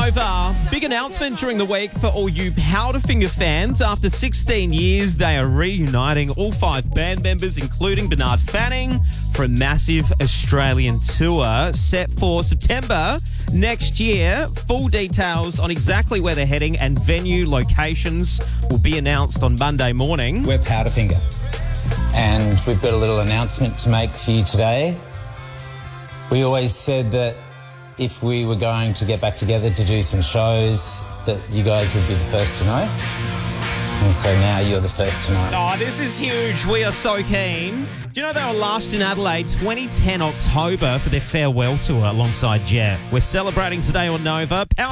Nova. Big announcement during the week for all you Powderfinger fans. After 16 years, they are reuniting all 5 band members, including Bernard Fanning, for a massive Australian tour set for September next year. Full details on exactly where they're heading and venue locations will be announced on Monday morning. We're Powderfinger, and we've got a little announcement to make for you today. We always said that if we were going to get back together to do some shows, that you guys would be the first to know. And so now you're the first to know. Oh, this is huge. We are so keen. Do you know they were last in Adelaide 2010 October for their farewell tour alongside Jet? We're celebrating today on Nova.